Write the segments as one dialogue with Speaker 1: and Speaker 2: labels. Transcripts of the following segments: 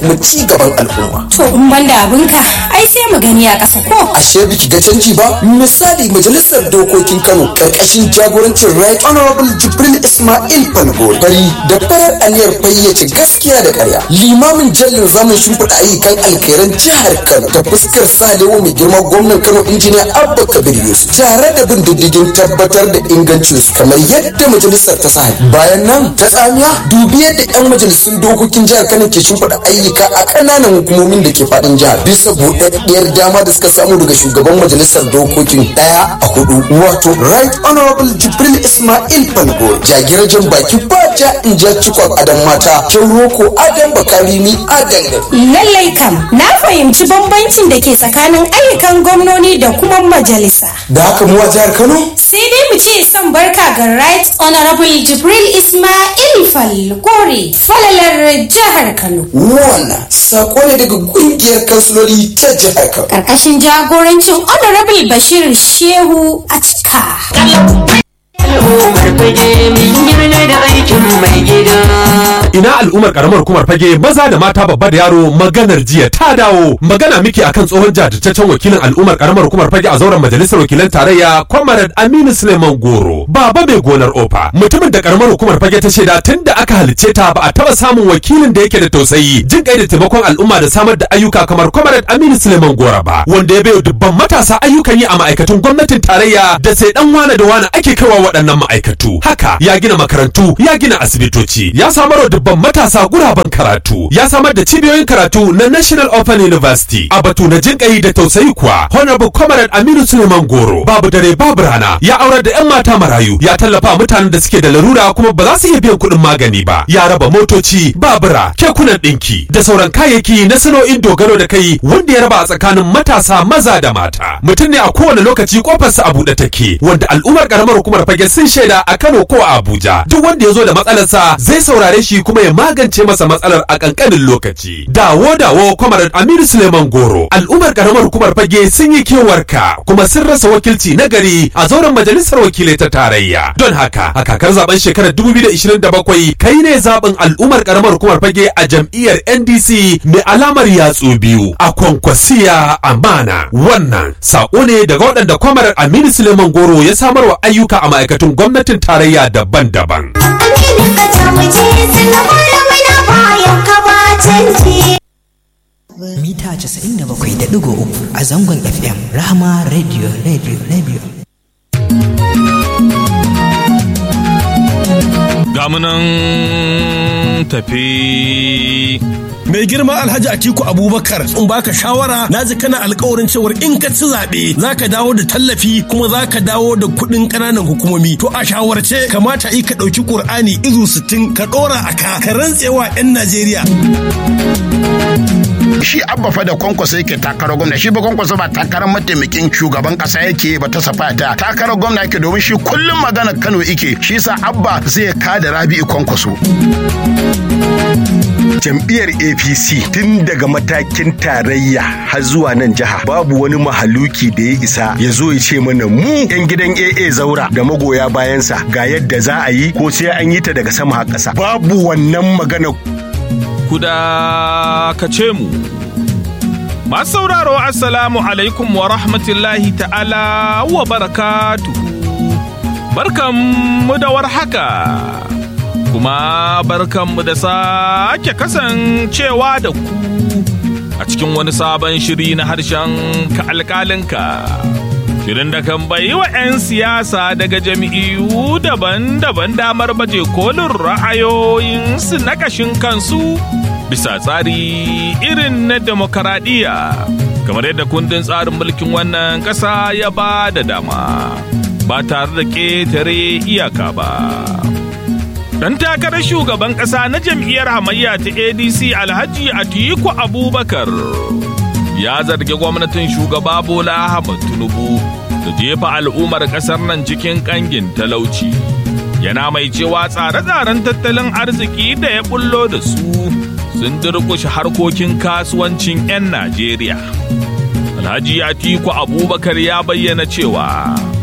Speaker 1: kuma ci gaban al'umma.
Speaker 2: To in banda abinka ai sai mu gani a ƙasa ko?
Speaker 1: Ashe biki ga canji ba? Misali majalisar dokokin Kano karkashin jagorancin Right Honorable Jibril Ismail Falgore bari da farar aniyar fayyace gaskiya da ƙarya. Limamin jallin zamun shimfiɗa ayyukan alkhairan jihar Kano ta fuskar salewa mai girma gwamnan Kano injiniya Abba Kabir Yusuf tare da bin diddigin tabbatar da ingancin su kamar yadda majalisar ta sa. Bayan nan ta tsamiya dubi yadda 'yan majalisun dokokin jihar Kano ke shimfiɗa ayyuka a ƙananan hukumomin da ke faɗin jihar bisa buɗaɗɗiyar dama da suka samu daga shugaban majalisar dokokin 1 a 4 wato Right Honorable Jibril Ismail Falgore jagirajen baki baja in ja cikon adam mata Jauroko Adam Bakarimi Adangar.
Speaker 2: Lallai kam na fahimci bambancin da ke tsakanin ayyukan gwamnoni da kuma majalisa.
Speaker 1: Da haka mu a jihar Kano
Speaker 2: sai dai mu ce son barka ga Right Honorable Jibril Ismail Falgore falalar jihar Kano.
Speaker 1: Wannan sako ne daga kungiyar kansiloli ta jihar Kano
Speaker 2: karkashin jagorancin Honorable Bashir Shehu a cika.
Speaker 3: Ina al'ummar karamar hukumar Fage maza da mata babba da yaro maganar jiya ta dawo. Magana miki akan tsohon jajirtaccen wakilin al'ummar karamar hukumar Fage a zauren majalisar wakilan tarayya Comrade Aminu Suleiman Goro. Baba mai gonar ofa. Mutumin da karamar hukumar Fage ta shaida tun da aka halicce ta ba a taba samun wakilin da yake da tausayi, jin kai da taimakon al'umma da samar da ayyuka kamar Comrade Aminu Suleiman Goro ba. Wanda ya bayo dubban matasa ayyukan yi a ma'aikatun gwamnatin tarayya da sai dan wane da wane ake kaiwa waɗannan ma'aikatu. Haka ya gina makarantu, ya gina asibitoci, ya samar da dubban matasa guraben karatu, ya samar da cibiyoyin karatu na National Open University. A batu na jinƙayi da tausayi kuwa Honorable Comrade Aminu Suleiman Goro babu dare babu rana ya aurar da 'yan mata marayu, ya tallafa mutanen da suke da larura kuma ba za su iya biyan kuɗin magani ba, ya raba motoci, babura, kekunan ɗinki da sauran kayayyaki na sana'o'in dogaro da kai wanda ya raba a tsakanin matasa maza da mata. Mutum ne a kowane lokaci kofarsa a buɗe take wanda al'ummar karamar hukumar Fage sun shaida a Kano ko a Abuja. Duk wanda ya zo da matsalarsa zai saurare shi kuma ya magance masa matsalar a kankanin lokaci. Dawo Comrade Aminu Suleiman Goro. Al'ummar karamar hukumar Fage sun yi kewarka kuma sun rasa wakilci na gari a zauren majalisar wakilai ta tarayya. Don haka a kakar zaben shekarar 2027 kai ne zaben al'ummar karamar hukumar Fage a jam'iyyar NDC mai alamar yatsu biyu a Kwankwasiya Amana. Wannan sako ne daga waɗanda Comrade Aminu Suleiman Goro ya samarwa ayyuka a ma'aikatun gwamnatin tarayya daban-daban.
Speaker 4: Mita 97.3 a zangon FM Rahama Radio.
Speaker 5: Gamunan tafi.
Speaker 6: Mai girma Alhaji Atiku Abubakar in baka shawara na ji kana alkawarin cewar in ka ci zaɓe za ka dawo da tallafi kuma za ka dawo da kuɗin ƙananan hukumomi. To a shawarce kamata yi ka ɗauki Ƙur'ani izu 60 ka ɗora a ka rantsewa 'yan Najeriya.
Speaker 7: Shi Abba fa da Kwankwaso yake takarar gwamna, shi ba Kwankwaso ba takarar mataimakin shugaban kasa yake ba ta safata takarar gwamna yake domin shi kullum magana Kano yake, shi sa Abba zai kada Rabi'u Kwankwaso.
Speaker 8: Jam'iyyar APC tun daga matakin tarayya har zuwa nan jiha babu wani mahaluki da ya isa ya zo ya ce mana mu 'yan gidan AA Zaura da magoya bayansa ga yadda za a yi ko sai an yi ta daga sama har ƙasa. Babu wannan magana.
Speaker 5: Kuda ka ce mu. Masu sauraro assalamu alaikum wa rahmatullahi ta'ala wa barakatuhu. Barkanmu da warhaka. Kuma barkanmu da sake kasancewa da ku a cikin wani sabon shiri na harshen ka alƙalinka. Shirin da kan bai wa 'yan siyasa daga jami'u daban-daban damar baje kolin ra'ayoyinsu na ƙashin kansu bisa tsari irin na demokaradiyya, kamar yadda kundin tsarin mulkin wannan ƙasa ya ba da dama ba tare da ƙetare iyaka ba. Dan takarar shugaban ƙasa na jam'iyyar hamayya ta ADC Alhaji Atiku Abubakar ya zargi gwamnatin shugaba Bola Ahmed Tinubu da jefa al'ummar ƙasar nan cikin ƙangin talauci. Yana mai cewa tsare-tsaren tattalin arziki da ya bullo da su sun durƙushe harkokin kasuwancin 'yan Najeriya. Alhaji Atiku Abubakar ya bayyana cewa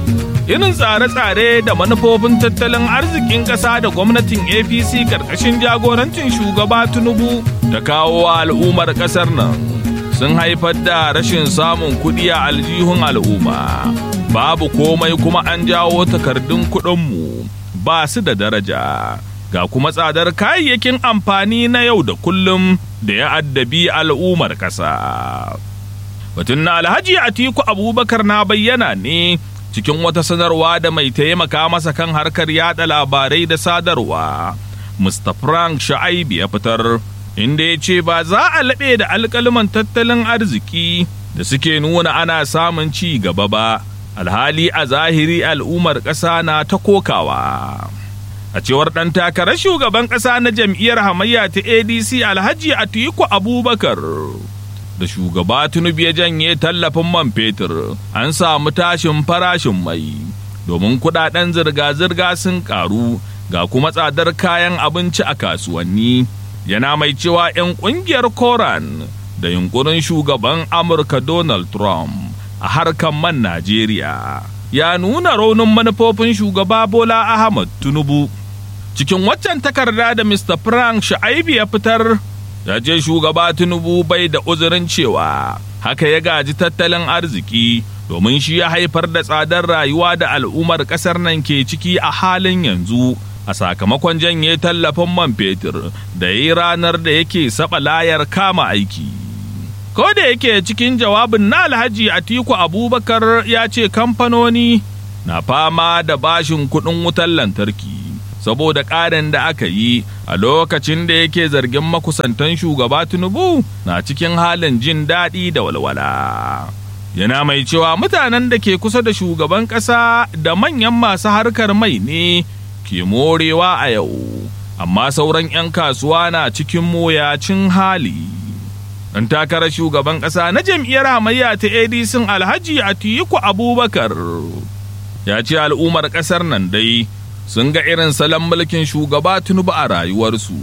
Speaker 5: irin tsare-tsare da manufofin tattalin arzikin ƙasa da gwamnatin APC ƙarƙashin jagorancin shugaba Tinubu ta kawo wa al'ummar ƙasar nan sun haifar da rashin samun kuɗi a aljihun al'umma. Babu komai kuma an jawo takardun kuɗinmu ba su da daraja. Ga kuma tsadar kayayyakin amfani na yau da kullum da ya addabi al'ummar ƙasa. Batun na Alhaji Atiku Abubakar na bayyana ne cikin wata sanarwa da mai taimaka masa kan harkar yada labarai da sadarwa, Mr. Frank Sha'aibu ya fitar, inda ya ce ba za a laɓe da alƙalman tattalin arziki da suke nuna ana samun ci gaba ba, alhali a zahiri al'ummar ƙasa na ta kokawa. A cewar ɗan takarar shugaban ƙasa na jam'iyyar hamayya ta ADC Alhaji Atiku Abubakar, da shugaba Tinubu ya janye tallafin man fetur, an samu tashin farashin mai, domin kuɗaɗen zirga-zirga sun ƙaru, ga kuma tsadar kayan abinci a kasuwanni. Yana mai cewa 'yan ƙungiyar Koran da yunkurin shugaban Amurka Donald Trump a harkar man Najeriya ya nuna raunin manufofin shugaba Bola Ahmad Tinubu. Cikin waccan takarda da Mr. Frank Sha'aibu ya fitar, ya ce shugaba Tinubu bai da uzurin cewa haka ya gaji tattalin arziki, domin shi ya haifar da tsadar rayuwa da al'ummar ƙasar nan ke ciki a halin yanzu a sakamakon janye tallafin man fetur da ya yi ranar da yake saba layar kama aiki. Ko da yake cikin jawabin na Alhaji Atiku Abubakar ya ce kamfanoni na fama da bashin kuɗin wutar lantarki saboda ƙarin da aka yi a lokacin da yake zargin makusantan shugaba Tinubu na cikin halin jin daɗi da walwala. Yana mai cewa mutanen da ke kusa da shugaban ƙasa da manyan masu harkar mai ne ke morewa a yau, amma sauran 'yan kasuwa na cikin mawuyacin hali. Ɗan takarar shugaban ƙasa na jam'iyyar hamayya ta ADC Alhaji Atiku Abubakar ya ce al'ummar ƙasar nan dai sun ga irin salon mulkin shugaba Tinubu a rayuwarsu.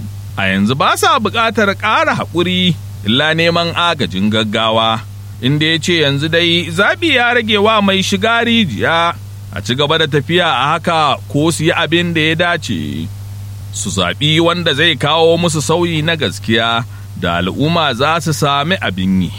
Speaker 5: A yanzu ba sa buƙatar ƙara haƙuri illa neman agajin gaggawa, inda ya ce yanzu dai zaɓi ya rage wa mai shiga rijiya a ci gaba da tafiya a haka ko su yi abin da ya dace, su zaɓi wanda zai kawo musu sauyi na gaskiya da al'umma za su sami abin yi.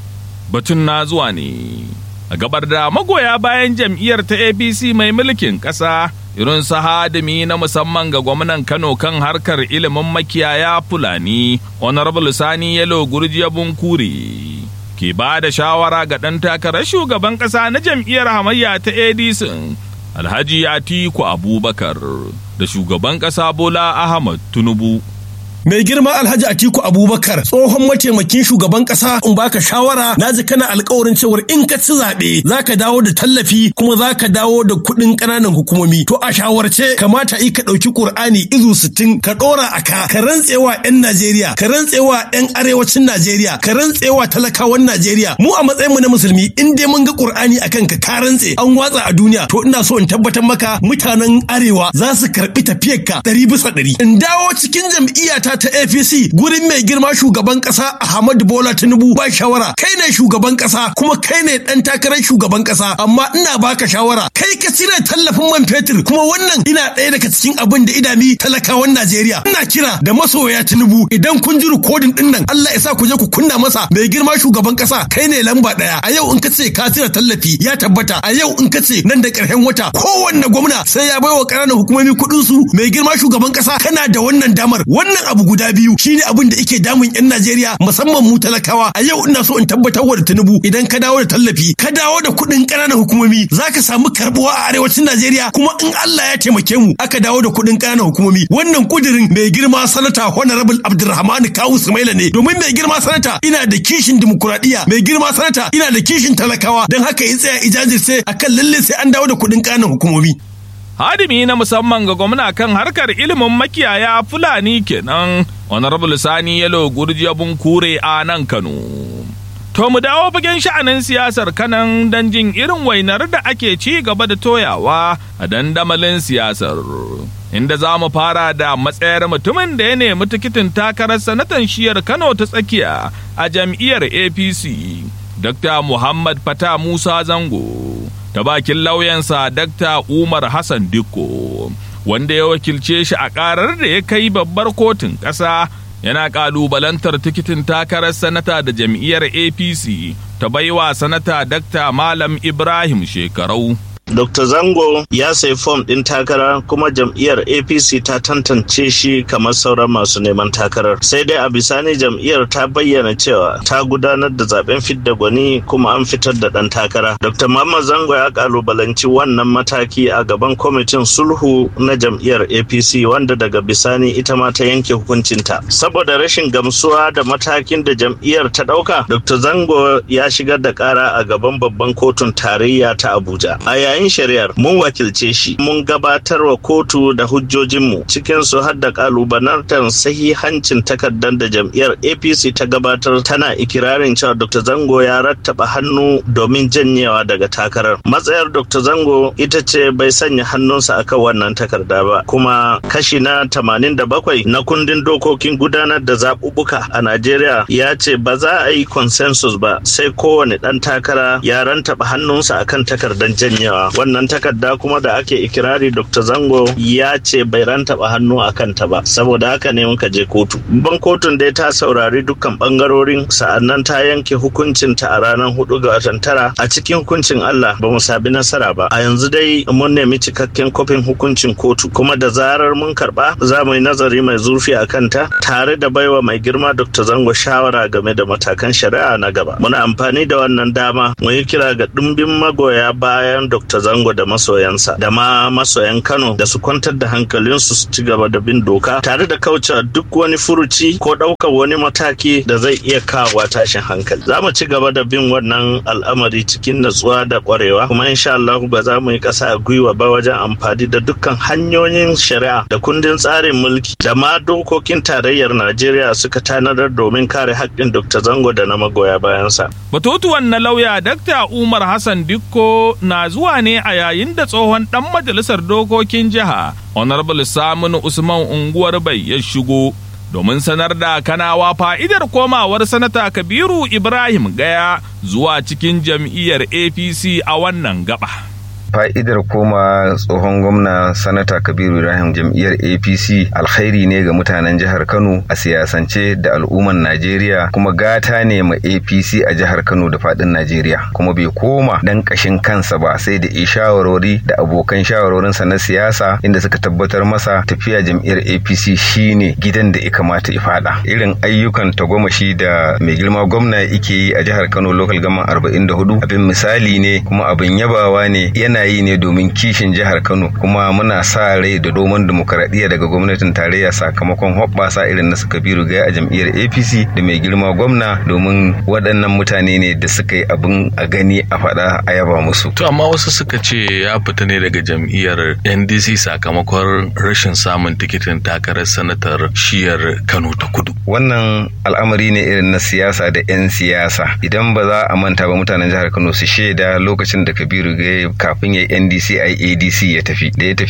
Speaker 5: Batun na zuwa ne a gabar da magoya bayan jam'iyyar ta APC mai mulkin ƙasa irin su hadimi na musamman ga gwamnan Kano kan harkar ilimin makiyaya Fulani, Honorable Sani Yalo Gurjiya Bunkure, ke ba da shawara ga ɗan takarar shugaban ƙasa na jam'iyyar hamayya ta ADC Alhaji Atiku Abubakar da shugaban ƙasa Bola Ahmad Tinubu.
Speaker 6: Mai girma Alhaji Atiku Abubakar, tsohon mataimakin shugaban kasa, in baka shawara, na ji kana alƙawarin cewar in ka ci zaɓe za ka dawo da tallafi kuma za ka dawo da kuɗin ƙananan hukumomi. To a shawarce kamata yi ka ɗauki Ƙur'ani izu 60 ka ɗora a ka rantsewa 'yan Najeriya, ka rantsewa 'yan arewacin Najeriya, ka rantsewa talakawan Najeriya. Mu a matsayin mu na musulmi in dai mun ga Ƙur'ani akan ka rantse an watsa a duniya, to ina so in tabbatar maka mutanen arewa za su karɓi tafiyarka 100%. In dawo cikin jam'iyyata ta APC gurin mai girma shugaban kasa Ahmadu Bola Tinubu ba shawara, kai ne shugaban kasa kuma kai ne dan takarar shugaban kasa, amma ina baka shawara kai ka cire tallafin man fetur, kuma wannan ina ɗaya daga cikin abin da idami talakawan Najeriya. Ina kira da masoya Tinubu, idan kun ji rikodin din nan Allah ya sa ku je ku kunna masa mai girma shugaban kasa kai ne lamba 1. A yau in ka ce ka cire tallafi ya tabbata, a yau in ka ce nan da ƙarshen wata kowanne gwamna sai ya baiwa ƙananan hukumomi kuɗin su, mai girma shugaban kasa kana da wannan damar. Wannan abu guda biyu shine abin da yake damun 'yan Najeriya musamman mu talakawa. A yau ina so in tabbatar wa da Tinubu, idan ka dawo da tallafi, ka dawo da kuɗin ƙananan hukumomi, zaka samu karbuwa a arewacin Najeriya, kuma in Allah ya taimake mu aka dawo da kuɗin ƙananan hukumomi. Wannan kudirin mai girma sanata Honorable Abdulrahman Kawu Sumaila ne, domin mai girma sanata ina da kishin dimokuraɗiyya, mai girma sanata ina da kishin talakawa, don haka ya tsaya ijajirce akan lalle sai an dawo da kuɗin ƙananan hukumomi.
Speaker 5: Hadimi na musamman ga gwamna kan harkar ilimin makiyaya Fulani kenan, Honorable Sani Yalo Gurjiya Bunkure a nan Kano. To mu dawo fagen sha'anin siyasar Kanan don jin irin wainar da ake ci gaba da toyawa a dandamalin siyasar. Inda za mu fara da matsayar mutumin da ya nemi tikitin takarar sanatan shiyar Kano ta tsakiya a jam'iyyar APC, Dr. Muhammad Fata Musa Zango, ta bakin lauyansa Dr. Umar Hassan Dikko, wanda ya wakilce shi a ƙarar da ya kai babbar kotun ƙasa, yana ƙalubalantar tikitin takarar sanata da jam'iyyar APC ta baiwa sanata Dr. Malam Ibrahim Shekarau.
Speaker 9: Dr. Zango ya sayi fom ɗin takara kuma jam'iyyar APC ta tantance shi kamar sauran masu neman takarar. Sai dai a bisani jam'iyyar ta bayyana cewa ta gudanar da zaben fidda gwani kuma an fitar da ɗan takara. Dr. Muhammad Zango ya kalubalanci wannan mataki a gaban kwamitin sulhu na jam'iyyar APC wanda daga bisani ita ma ta yanke hukuncinta. Saboda rashin gamsuwa da matakin da jam'iyyar ta ɗauka, Dr. Zango ya shigar da ƙara a gaban babban kotun tarayya ta Abuja. A yayin shari'ar mun wakilce shi, mun gabatar wa kotu da hujjojinmu, cikin su har da kalubalantar sahihancin takardar da jam'iyyar APC ta gabatar tana ikirarin cewa Dr. Zango ya rattaba hannu domin janyewa daga takarar. Matsayar Dr. Zango ita ce bai sanya hannunsa akan wannan takarda ba, kuma kashi na 87 na kundin dokokin gudanar da zaɓuɓɓuka a Najeriya ya ce ba za a yi consensus ba sai kowane ɗan takara ya rantaba hannunsa akan takardar janyewa. Wannan takarda kuma da ake ikirari Dr. Zango ya ce bai rantaba hannu a kanta ba, saboda haka ne muka je kotu. Ban kotun dai ta saurari dukkan bangarorin, sa'annan ta yanke hukuncinta a ranar 4 ga watan 9. A cikin hukuncin Allah ba mu sabi nasara ba. A yanzu dai mun nemi cikakken kofin hukuncin kotu, kuma da zarar mun karba za mu yi nazari mai zurfi a kanta tare da baiwa mai girma Dr. Zango shawara game da matakan shari'a na gaba. Muna amfani da wannan dama mu yi kira ga dimbin magoya bayan Dr. Zango da masoyansa da ma masoyan Kano da su kwantar da hankalinsu su ci gaba da bin doka tare da kauce duk wani furuci ko ɗaukar wani mataki da zai iya kawo tashin hankali. Za mu ci gaba da bin wannan al'amari cikin natsuwa da ƙwarewa, kuma insha Allah ba za mu yi ƙasa a gwiwa ba wajen amfani da dukkan hanyoyin shari'a da kundin tsarin mulki da ma dokokin tarayyar Najeriya suka tanadar domin kare haƙƙin Dr. Zango da na magoya bayansa.
Speaker 5: Batutuwan na lauya Dr. Umar Hassan Dikko na zuwa ne a yayin da tsohon ɗan majalisar dokokin jiha Honorable Saminu Usman Unguwar Bai ya shigo domin sanar da Kanawa fa'idar komawar sanata Kabiru Ibrahim Gaya zuwa cikin jam'iyyar APC a wannan gaba.
Speaker 10: Fa'idar koma tsohon gwamna sanata Kabiru Ibrahim jam'iyyar APC alkhairi ne ga mutanen jihar Kano a siyasance da al'umman Najeriya, kuma gata ne ma APC a jihar Kano da fadin Najeriya, kuma bai koma dan kashin kansa ba sai da shawarwari da abokan shawarorinsa na siyasa inda suka tabbatar masa tafiya jam'iyyar APC shine gidan da ya kamata ya fada. Irin ayyukan tagomashi da mai girma gwamna yake yi a jihar Kano local government 44 abin misali ne kuma abin yabawa ne, yana yi ne domin kishin jihar Kano, kuma muna sa rai da domin demokaradiyya daga gwamnatin tarayya sakamakon hoɓɓasa irin na Kabiru Gaya a jam'iyyar APC da mai girma gwamna, domin waɗannan mutane ne da suka yi abin a gani a faɗa a yaba musu.
Speaker 11: To amma wasu suka ce ya fita ne daga jam'iyyar NDC sakamakon rashin samun tikitin takarar sanatar shiyar Kano ta Kudu.
Speaker 10: Wannan al'amari ne irin na siyasa da 'yan siyasa. Idan ba za a manta ba, mutanen jihar Kano su shaida lokacin da Kabiru Gaya kafin ya NDC ai ADC ya tafi, da ya tafi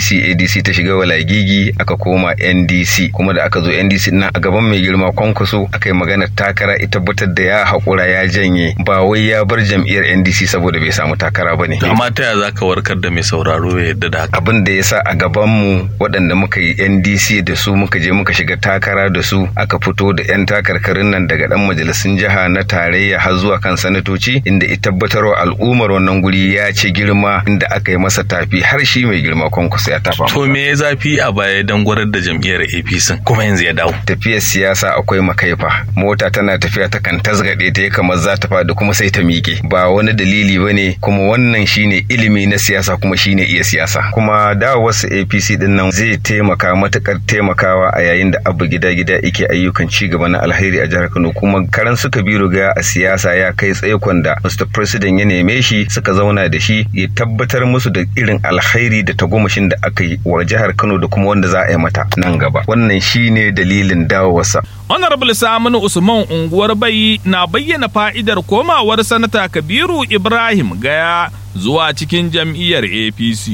Speaker 10: ADC ta shiga walagigi aka koma NDC, kuma da aka zo NDC na a gaban mai girma Kwankwaso aka yi magana takara, ita tabbatar da ya haƙura ya janye, ba wai ya bar jam'iyyar NDC saboda bai samu takara ba ne.
Speaker 11: Amma ta yaya zaka warkar da mai sauraro ya yadda da haka?
Speaker 10: Abin da ya sa a gaban mu waɗanda muka yi NDC da su muka je muka shiga takara da su, aka fito da 'yan takarkarin nan daga ɗan majalisun jiha na tarayya har zuwa kan sanatoci, inda ita tabbatarwa al'ummar wannan guri ya ci girma, inda aka yi masa tafi har shi mai girma Kwankwaso ya tafa.
Speaker 11: To me ya zafi a baya dan gwarar da jam'iyyar APC kuma yanzu ya dawo?
Speaker 10: Tafiyar siyasa akwai makaifa, mota tana tafiya ta kan tasgade ta kamar za ta faɗi kuma sai ta miƙe, ba wani dalili bane, kuma wannan shine ilimi na siyasa kuma shine iya siyasa. Kuma dawowarsa APC din nan zai taimaka matukar taimakawa a yayin da abu gida yake ayyukan ci gaba na alheri a jihar Kano, kuma karan su Kabiru Gaya a siyasa ya kai tsaikon da Mr. President ya neme shi, suka zauna da shi ya tabbatar musu da irin alkhairi da tagomashin da aka yi wa jihar Kano da kuma wanda za a yi mata nan gaba. Wannan shine dalilin dawowarsa.
Speaker 5: Honorable Saminu Usman Unguwar Bai na bayyana fa'idar komawar sanata Kabiru Ibrahim Gaya zuwa cikin jam'iyyar APC.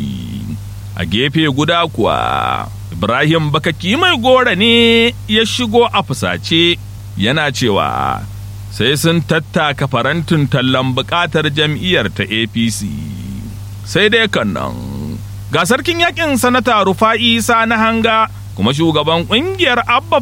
Speaker 5: A gefe guda kuwa, Ibrahim Bakaki Mai Gora ne ya shigo a fusace, yana cewa sai sun tattaka farantin tallan bukatar jam'iyyar ta APC. sai dai kan nan ga sarkin yakin sanata Rufa'i Sani Hanga kuma shugaban kungiyar Abba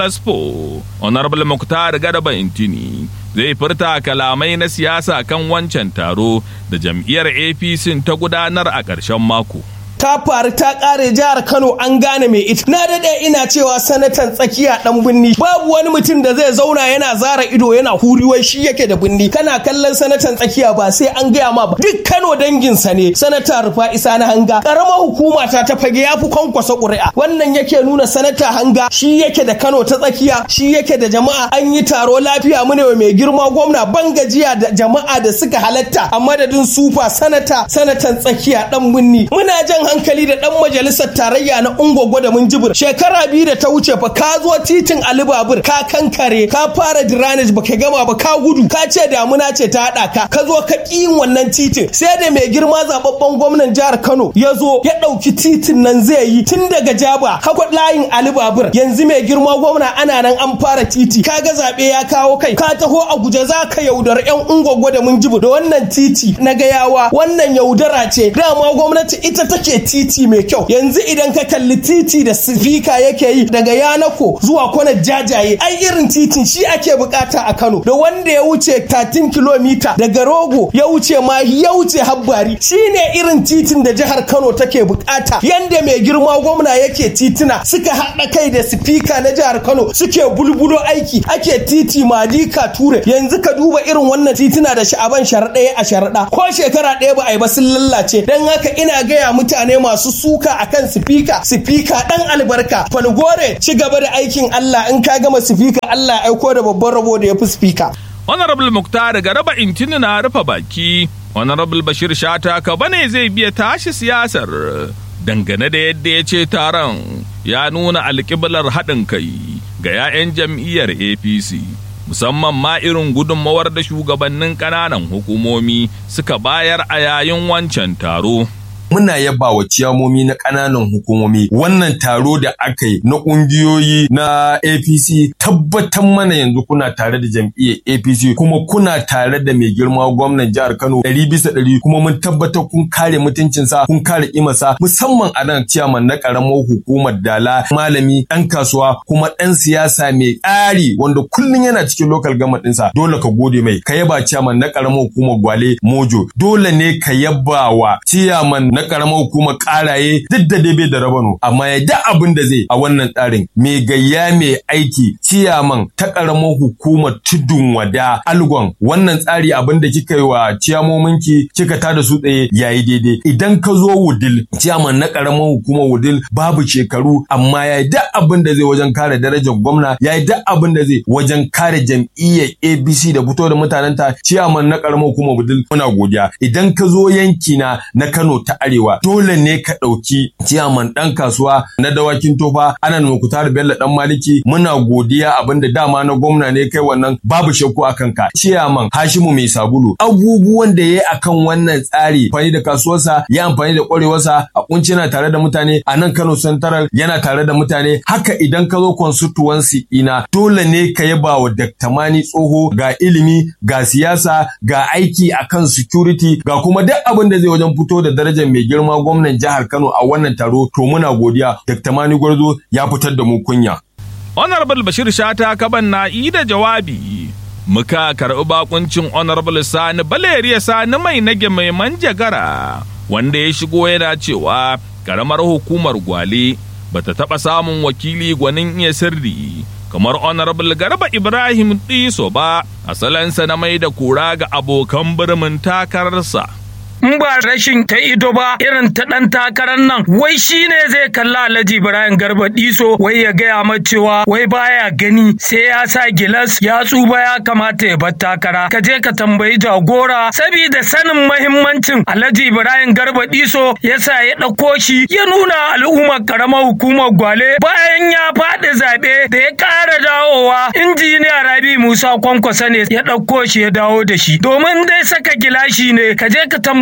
Speaker 5: 4+4 Honorable Muktar Garba Intini zai furta kalamai na siyasa kan wancan taro da jam'iyyar APC ta gudanar a ƙarshen mako.
Speaker 6: ta faru ta kare jihar Kano an gane mai ita. Na dade ina cewa sanatan tsakiya dan binni babu wani mutum da zai zauna yana zara ido yana huriwai shi yake da binni. Kana kallon sanatan tsakiya ba sai an gaya ma ba. Duk Kano dangin sa ne. Sanata Rufa'i Sani Hanga karamar hukuma ta fage yafi kwankwasa ƙuri'a. Wannan yake nuna sanata Hanga shi yake da Kano ta tsakiya, shi yake da jama'a. An yi taro lafiya mu ne mai girma gwamna ban gajiya da jama'a da suka halatta a madadin sufa sanatan tsakiya dan binni. Muna jan hankali da dan majalisar tarayya na Ungwagwa da Minjibir shekara 2 da ta wuce fa ka zo titin Ali Babur ka kankare ka fara drainage baka gama ba ka gudu ka ce damuna ce ta hada ka zo ka kiyin wannan titin sai da mai girma zababben gwamnan jihar Kano ya zo ya dauki titin nan zai yi tun daga Jaba haka layin Ali Babur yanzu mai girma gwamna ana nan an fara titi kaga zabe ya kawo kai ka taho a guje zaka yaudar yan Ungwagwa da Minjibir da wannan titi na gayawa wannan yaudara ce dama gwamnati ita take titi mai kyau yanzu idan ka kalli titi da sifika yake yi daga Yanako zuwa Kwanar Jajaye ai irin titin shi ake bukata a Kano da wanda ya wuce 13 kilomita daga Rogo ya wuce Mahi ya wuce Habbari shine irin titin da jihar Kano take bukata yanda mai girma gwamna yake titina suka haɗa kai da sifika na jihar Kano suke bulbulo aiki ake titi Madika Ture yanzu ka duba irin wannan titina da Sha'aban Sharaɗa a Sharaɗa ko shekara ɗaya ba a yi ba sun lallace dan haka ina gaya mutane masu suka akan sifika dan albarka Falgore ci gaba da aikin Allah in ka gama sifika Allah aiko da babban rabo da yafi sifika.
Speaker 5: Honorable Muktar Garba Intini na rufe baki. Honorable Bashir Shata ka bane zai biya tashi siyasar dangane da yadda ya ce taron ya nuna alƙiblar haɗin kai ga 'ya'yan jam'iyyar APC. Musamman ma irin gudunmawar da shugabannin ƙananan hukumomi suka bayar a yayin wancan taro.
Speaker 8: Muna yaba wa ciyamomi na ƙananan hukumomi wannan taro da aka yi na ƙungiyoyi na APC tabbatar mana yanzu kuna tare da jam'iyyar APC kuma kuna tare da mai girma gwamnan jihar Kano 100% kuma mun tabbatar kun kare mutuncinsa kun kare imarsa musamman a nan ciyaman na ƙaramar hukumar Dala malami ɗan kasuwa kuma ɗan siyasa mai tsari wanda kullum yana cikin local government ɗinsa dole ka gode mai ka yaba ciyaman na ƙaramar hukumar Gwale Mojo dole ne ka yaba wa ciyaman na karamar hukumar karaye duk da dai bai da rabano amma ya da abin da zai a wannan tsarin mai gayya mai aiki ciyaman ta karamar hukumar Tudun Wada Algon wannan tsari abin da kika yi wa ciyamominki kika tada su tsaye yayi daidai idan ka zo Wudil ciyaman na karamar hukumar Wudil babu shekaru amma yayi da abin da zai wajen kare darajar gwamna yayi da abin da zai wajen kare jam'iyyar ABC da fito da mutanenta ciyaman na karamar hukumar Wudil muna godiya idan ka zo yanki na Kano ta Arewa dole ne ka ɗauki ciyaman ɗan kasuwa na dawakin tofa anan Muktar Bello ɗan Maliki muna godiya abinda dama na gwamna ne kai wannan babu shakku akan ka ciyaman Hashimu Mai Sabulu abubuwan da yayi akan wannan tsari amfani da kasuwarsa ya amfani da ƙwarewarsa a kunci yana tare da mutane a nan Kano Central yana tare da mutane haka idan ka zo constituency ina dole ne ka yaba wa Dr. Mani Tsoho ga ilimi ga siyasa ga aiki akan security ga kuma duk abin da zai wajen fito da darajar mai girma gwamnan jihar Kano a wannan taro to muna godiya Dr. Mani Gwarzo ya fitar da mu kunya.
Speaker 5: Honorable Bashir Shata kaban na da jawabi muka karɓi bakuncin Honorable Sani Baleriya Sani mai nage mai manjagara wanda ya shigo yana cewa karamar hukumar Gwale bata taɓa samun wakili gwanin iya sirri kamar Honorable Garba Ibrahim Diso ba asalansa na mai da kura ga abokan birnin takararsa.
Speaker 12: In ba rashin ta ido ba irin ta ɗan takarar nan wai shi ne zai kalla Alhaji Ibrahim Garba Diso wai ya gaya ma cewa wai baya gani sai ya sa gilas ya tsuba ya kamata ya bar takara ka je ka tambayi jagora saboda sanin mahimmancin Alhaji Ibrahim Garba Diso yasa ya ɗauko shi ya nuna al'ummar karamar hukumar Gwale bayan ya faɗi zaɓe da ya ƙara dawowa injiniya Rabi Musa Kwankwasa ne ya ɗauko shi ya dawo da shi domin dai saka gilashi ne ka je ka tambayi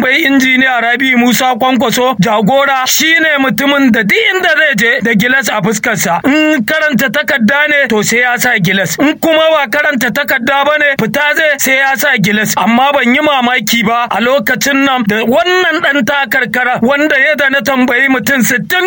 Speaker 12: akwai injiniya Rabi Musa Kwankwaso jagora shine mutumin da duk inda zai je da gilas a fuskarsa. In karanta takarda ne to sai ya sa gilas. In kuma ba karanta takarda ba ne fita sai ya sa gilas. Amma ban yi mamaki ba a lokacin nan da wannan dan takarkara wanda ya da na tambayi mutum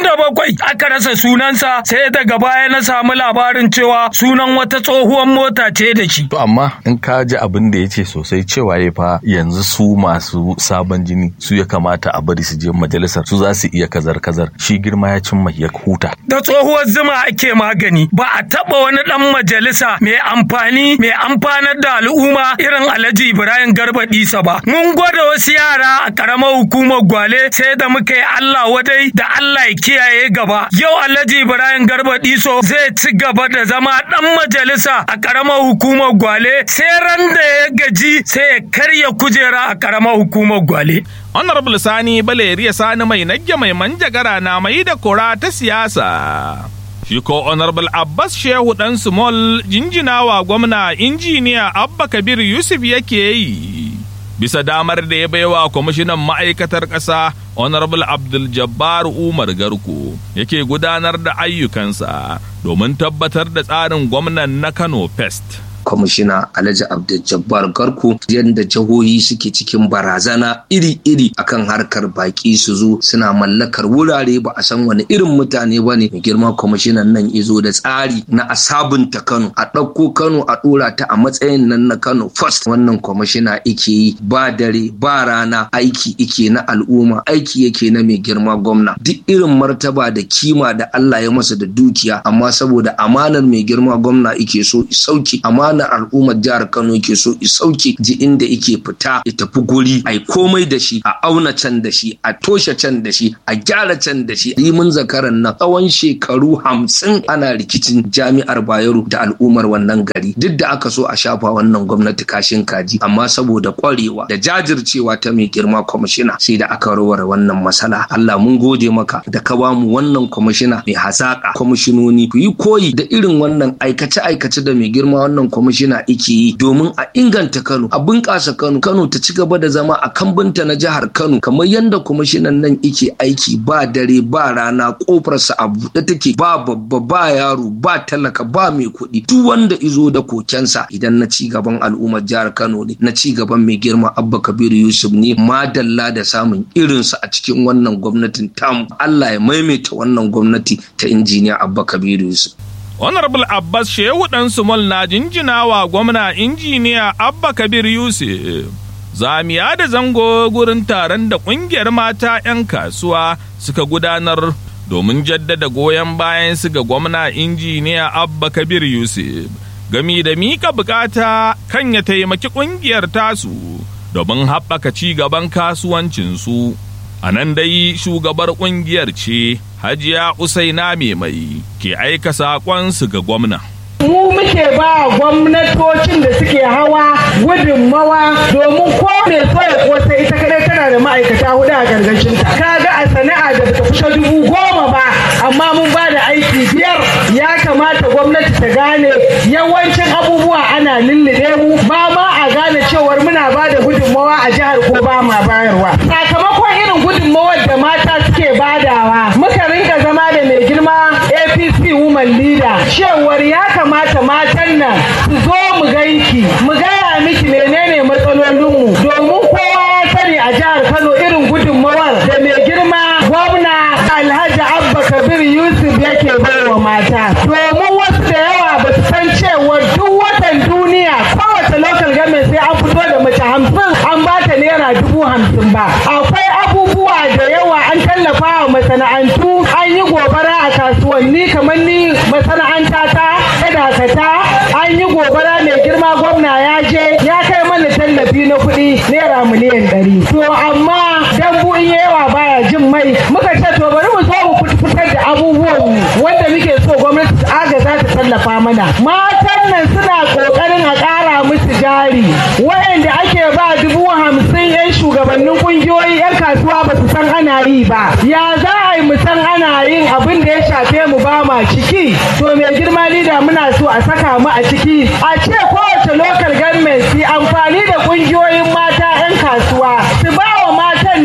Speaker 12: 67 aka rasa sunansa sai daga baya na samu labarin cewa sunan wata tsohuwar mota ce da shi.
Speaker 11: To amma in ka ji abin da ya ce sosai cewa ya fa yanzu su masu sabon jini su ya kamata a bari su je majalisar su za su iya kazar-kazar shi girma ya cimma ya huta.
Speaker 12: Da tsohuwar zuma ake magani ba a taba wani dan majalisa mai amfani mai amfanar da al'umma irin Alhaji Ibrahim Garba Disa ba. Mun gwada wasu yara a karamar hukumar Gwale sai da muka yi Allah wadai da Allah ya kiyaye gaba. Yau Alhaji Ibrahim Garba Diso zai ci gaba da zama dan majalisa a karamar hukumar Gwale sai ran da ya gaji sai ya karya kujera a karamar hukumar Gwale.
Speaker 5: Honorable Sani Baleriya Sani mai nagge mai manjagara na mai da kora ta siyasa. Shi ko Honorable Abbas Shehu dan Small jinjinawa gwamna injiniya Abba Kabir Yusuf yake yi. Bisa damar da ya baiwa kwamishinan ma'aikatar ƙasa Honorable Abdul Jabbar Umar Garko yake gudanar da ayyukansa domin tabbatar da tsarin gwamnan na Kano Fest.
Speaker 13: Kwamishina Alhaji Abdul Jabbar Garko yadda jihohi suke cikin barazana iri-iri akan harkar baki su zo suna mallakar wurare ba a san wani irin mutane ba ne. Mai girma kwamishinan nan izo da tsari na a sabunta Kano a ɗauko Kano a ɗora ta a matsayin nan na Kano First. Wannan kwamishina ike yi ba dare ba rana aiki ike na al'umma aiki yake na mai girma gwamna duk irin martaba da kima da Allah ya masa da dukiya amma saboda amanar mai girma gwamna ike so sauki amanar al'ummar jihar Kano yake so sauki ji inda yake fita ya tafi guri ai komai da shi a auna can da shi a toshe can da shi a gyara can da shi. Mun zakaran na tsawon shekaru 50 ana rikicin jami'ar Bayero da al'ummar wannan gari duk da aka so a shafa wannan gwamnati kashin kaji amma saboda kwarewa da jajircewa ta mai girma kwamishina sai da aka rawar wannan masala. Allah mun gode maka da ka bamu wannan kwamishina mai hazaka. Kwamishinoni ku yi koyi da irin wannan aikace-aikace da mai girma wannan kwamishina ike yi domin a inganta Kano a bunƙasa Kano ta ci gaba da zama a kambunta na jihar Kano kamar yadda kwamishinan nan ike aiki ba dare ba rana kofarsa a buɗe take ba babba ba yaro ba talaka ba mai kuɗi duk wanda izo da kokensa idan na ci gaban al'ummar jihar Kano ne na ci gaban mai girma Abba Kabiru Yusuf ne madalla da samun irinsa a cikin wannan gwamnatin tamu. Allah ya maimaita wannan gwamnati ta injiniya Abba Kabiru Yusuf.
Speaker 5: Honorable Abbas Shehu dan Small na jinjinawa gwamna injiniya Abba Kabir Yusuf. Zamiya da zango gurin taron da ƙungiyar mata 'yan kasuwa suka gudanar domin jaddada goyon bayan su ga gwamna injiniya Abba Kabir Yusuf. Gami da mika bukata kan ya taimaki ƙungiyar tasu domin haɓaka ci gaban kasuwancinsu. A nan dai shugabar ƙungiyar ce Hajiya Usaina mai ke aika saƙonsu ga gwamna.
Speaker 14: Mu muke ba gwamnatocin da suke hawa gudunmawa domin ko mai soya kosai ita kadai tana da ma'aikata 4 a gargashin ta. Kaga a sana'a da bata fita 10,000 ba amma mun ba da aiki 5 ya kamata gwamnati ta gane yawancin abubuwa ana lullube mu ba ma a gane cewar muna ba da gudunmawa a jihar ko ba ma bayarwa. Sakamakon irin gudunmawar da mata suke badawa muka rinka zama da mai girma APC woman leader cewar ya kamata matan nan su zo mu ganki mu gaya miki menene matsalolinmu domin kowa ya sani a jihar Kano irin gudunmawar da mai girma gwamna Alhaji Abba Kabir Yusuf yake baiwa mata domin wasu da yawa ba su san cewa duk watan duniya kowace local government sai an fito da mace 50 an ba ta naira 50,000 ba. Akwai abubuwa da yawa an tallafa wa masana'antu an yi gobara a kasuwanni kamar ni masana'anta ta dakata an yi gobara mai girma gwamna ya je ya kai mana tallafi na kuɗi naira miliyan 100. To amma dambu in yawa baya jin mai muka ce to bari mu zo mu fitar da abubuwan wanda muke so gwamnati ta agaza ta tallafa mana. Matan nan suna kokarin a ƙara musu jari wayanda ake ba 50,000 'yan shugabannin kungiyoyi 'yan kasuwa ba su san ana yi ba. Ya za a yi mu san ana yin abin da ya shafe mu ba ma ciki. To mai girma lida muna so a saka mu a ciki a ce kowace local government su amfani da kungiyoyin mata 'yan kasuwa su ba wa matan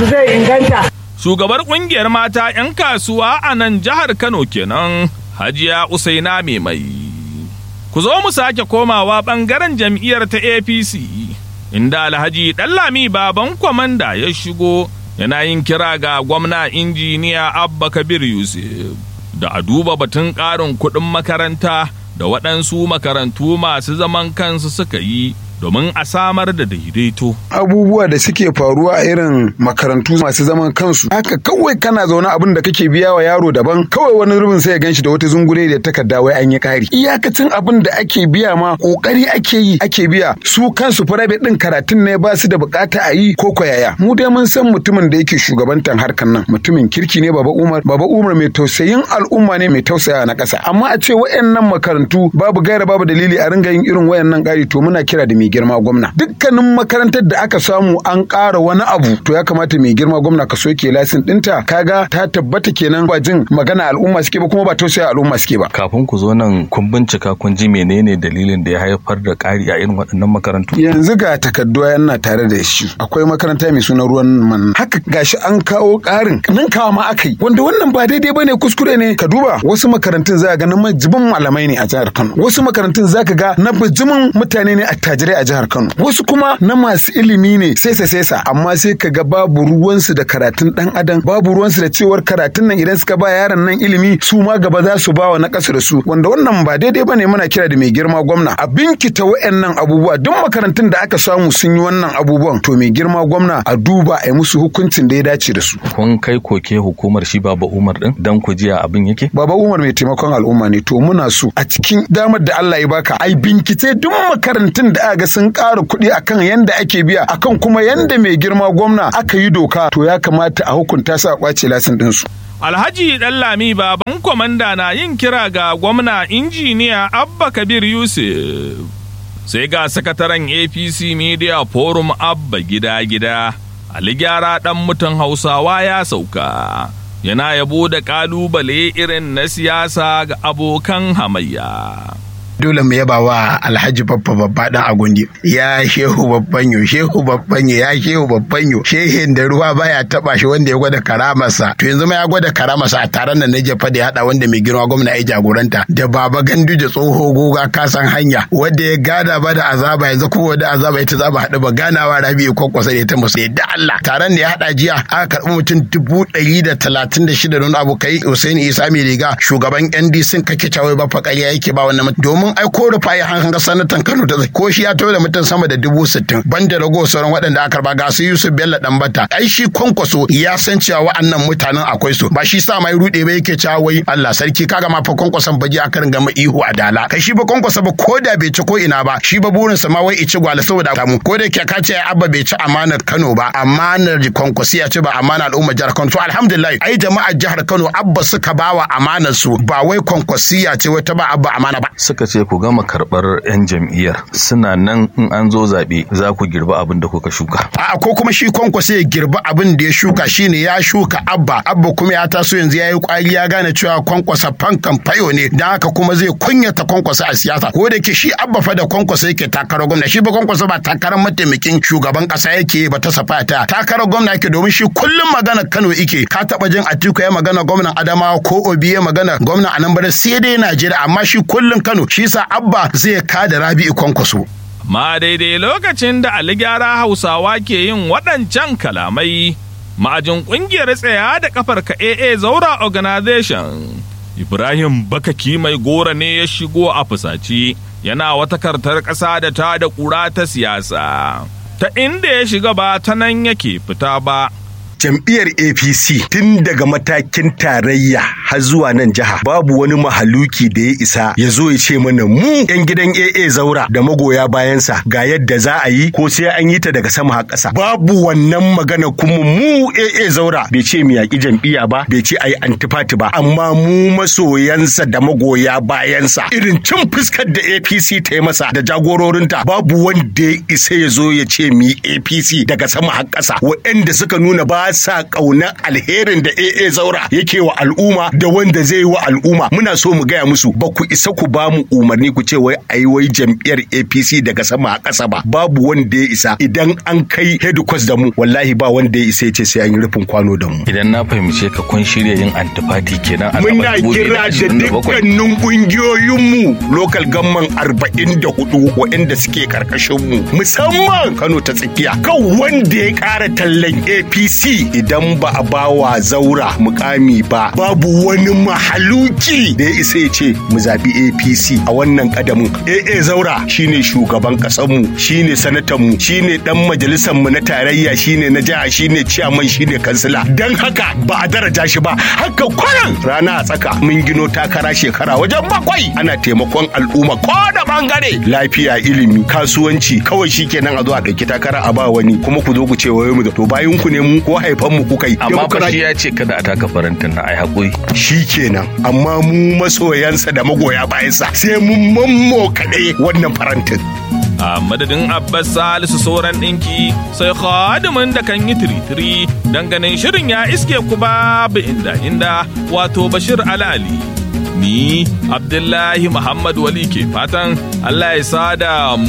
Speaker 14: su zai inganta.
Speaker 5: Shugabar kungiyar mata 'yan kasuwa a nan jihar Kano kenan, Hajiya Usaina Mai. Ku zo mu sake komawa ɓangaren jam'iyyar ta APC, inda Alhaji Ɗanlami Baban Kwamanda ya shigo yana yin kira ga gwamna injiniya Abba Kabir Yusuf da a duba batun ƙarin kuɗin makaranta da waɗansu makarantu masu zaman kansu suka yi domin a samar da daidaito.
Speaker 15: Abubuwa da suke faruwa a irin makarantu masu zaman kansu, haka kawai kana zaune abin da kake biya wa yaro daban, kawai wani rubin sai ya ganshi da wata zungure da takarda wai an yi ƙari. Iyakacin abin da ake biya ma kokari ake yi ake biya, su kansu private din karatun ne ba su da bukata a yi ko yaya. Mu dai mun san mutumin da yake shugabantan harkan nan mutumin kirki ne Baba Umar mai tausayin al'umma ne, mai tausaya na ƙasa. Amma a ce wayannan makarantu babu gaira babu dalili a ringa yin irin wayannan ƙari, to muna kira da mai girma gwamna, dukkanin makarantar da aka samu an ƙara wani abu to ya kamata mai girma gwamna ka soke lasin ɗinta, kaga ta tabbata kenan ba jin magana al'umma suke ba kuma ba tausaya al'umma suke ba.
Speaker 11: Kafin ku zo nan kun bincika kun ji menene dalilin da ya haifar da ƙari a irin waɗannan makarantu?
Speaker 15: Yanzu ga takardu yana tare da shi, akwai makaranta mai suna ruwan man, haka gashi an kawo ƙarin nan kawa ma aka yi, wanda wannan ba daidai bane, kuskure ne. Ka duba wasu makarantun za ga na majibin malamai ne a jihar Kano, wasu makarantun za ka ga na bijimin mutane ne attajirai a jihar Kano, wasu kuma na masu ilimi ne sesa amma sai ka ga babu ruwansu da karatun dan adam, babu ruwansu da cewar karatun nan idan suka ba yaron nan ilimi su ma gaba za su ba wa na ƙasa da su, wanda wannan ba daidai bane. Muna kira da mai girma gwamna a binkita wayannan abubuwa, duk makarantun da aka samu sun yi wannan abubuwan to mai girma gwamna a duba a yi musu hukuncin da ya dace da su.
Speaker 11: Kun kai koke hukumar shi Baba Umar din dan ku jiya abin yake?
Speaker 15: Baba Umar mai taimakon al'umma ne, to muna so a cikin damar da Allah ya baka ai binkite duk makarantun da aka ga sun ƙara kuɗi akan yanda ake biya, akan kuma yanda mai girma gwamna aka yi doka, to ya kamata a hukunta su a kwace lasin ɗinsu.
Speaker 5: Alhaji Ɗanlami Baban Kwamanda na yin kira ga gwamna injiniya Abba Kabir Yusuf. Sai ga sakataren APC Media Forum Abba gida Ali Gyara ɗan mutan Hausawa ya sauka. Yana yabo da ƙalubale irin na siyasa ga abokan hamayya.
Speaker 7: dole mu yaba wa Alhaji babba dan Agundi. Ya shehu babbanyo ya shehu babbanyo, shehin da ruwa baya taba shi, wanda ya gwada karamarsa. To yanzu ma ya gwada karamarsa a taron nan na Jefa da ya hada wanda mai girma gwamna ya jagoranta da Baba Gandu da tsoho goga kasan hanya, wanda ya gada ba da azaba, yanzu kuma wanda azaba ita za ba hadu ba ganawa Rabi'u Kwakwasa da ita musu da Allah. Taron da ya hada jiya aka karbi mutum 136 don abokai. Hussein Isa mai riga shugaban NDC kake cewa ba fa ƙarya yake ba wannan, domin ai ko rufa ya hanga sanatan Kano ta ko shi ya tawo da mutum sama da 60,000 banda rago sauran waɗanda aka karba ga su Yusuf Bello Dambata. Ai shi Kwankwaso ya san cewa wa'annan mutanen akwai su, ba shi sa mai rude ba yake cewa wai Allah sarki kaga ma fa Kwankwason baji aka ringa ma ihu a dala. Kai shi ba Kwankwaso ba ko da bai ci ko ina ba, shi ba burin sa ma wai ici gwala saboda kamu ko da yake ka ce Abba bai ci amanar Kano ba, amanar Kwankwaso ya ci ba amanar al'ummar jihar Kano. To alhamdulillah ai jama'ar jihar Kano Abba suka bawa amanar su, ba wai Kwankwasiya ce wata ba Abba amana ba.
Speaker 11: Suka ce ku gama karɓar 'yan jam'iyyar, suna nan in an zo zaɓe za ku girba abin da kuka shuka.
Speaker 7: A'a ko kuma shi Kwankwaso ya girba abin da ya shuka, shine ya shuka Abba kuma ya taso yanzu ya yi kwali ya gane cewa Kwankwaso fankan fayo ne, dan haka kuma zai kunyata Kwankwaso a siyasa. Ko da ke shi Abba fa da Kwankwaso yake takarar gwamna, shi ba Kwankwaso ba takarar mataimakin shugaban kasa yake ba ta safata, takarar gwamna yake, domin shi kullum magana Kano yake. Ka taba jin Atiku ya magana gwamnan Adamawa ko Obi ya magana gwamnan Anambra, sai dai Najeriya, amma shi kullum Kano, shi sa Abba zai kada Rabi'u Kwankwaso.
Speaker 5: Ma daidai lokacin da Ali Gyara Hausawa ke yin waɗancan kalamai, ma'ajin ƙungiyar tsaya da kafar ka AA Zaura Organization Ibrahim Bakaki mai gora ne ya shigo a fusaci, yana wata kartar ƙasa da ta da ƙura ta siyasa, ta inda ya shiga ba ta nan yake fita ba.
Speaker 8: Jam'iyyar APC tun daga matakin tarayya har zuwa nan jiha babu wani mahaluki da ya isa ya zo ya ce mana mu yan gidan AA Zaura da magoya bayansa ga yadda za a yi ko sai an yi ta daga sama har ƙasa. Babu wannan magana, kuma mu AA Zaura bai ce mu yaƙi jam'iyya ba, bai ce ayi antifati ba, amma mu masoyansa da magoya bayansa irin cin fuskar da APC ta yi masa da jagororinta babu wanda ya isa ya zo ya ce mu APC daga sama har ƙasa. Waɗanda suka nuna ba sa ƙaunar alherin da AA Zaura yake wa al'umma da wanda zai yi wa al'umma. Muna so mu gaya musu ba ku isa ku ba mu umarni ku ce wai ai wai jam'iyyar APC daga sama a ƙasa ba. Babu wanda ya isa. Idan an kai headquarters da mu wallahi ba wanda ya isa ya ce sai an yi rufin kwano da mu.
Speaker 11: Idan na fahimce ka kun shirya yin antifati kenan a
Speaker 8: muna kira da dukkanin kungiyoyinmu local government 44 waɗanda suke karkashin mu musamman Kano ta tsakiya kan wanda ya ƙara tallan APC idan ba a bawa Zaura mukami ba babu wani mahaluki da ya isa ya ce mu zabi APC a wannan kadamin. AA Zaura shine shugaban ƙasar mu, shine sanatan mu, shine dan majalisar mu na tarayya, shine na jiha, shine chairman, shine kansila. Dan haka ba a daraja shi ba. Haka kwanan rana a tsaka mun gino takara shekara wajen 7 ana taimakon al'umma ko da bangare lafiya, ilimi, kasuwanci, kawai shikenan a zo a dauki takara a ba wani kuma ku zo ku ce wai mu to bayan ku ne mu ko haifan mu kuka yi.
Speaker 11: Amma fa shi ya ce kada a taka farantin na ai hakuri.
Speaker 8: Shikenan amma mu masoyansa da magoya bayansa sai mun mammo kadai wannan farantin.
Speaker 5: A madadin Abbas Salisu sauran ɗinki sai khadimin da kan yi tiritiri dan ganin shirin ya iske ku babu inda wato Bashir Ali. Ni Abdullahi Muhammad Wali ke fatan Allah ya sada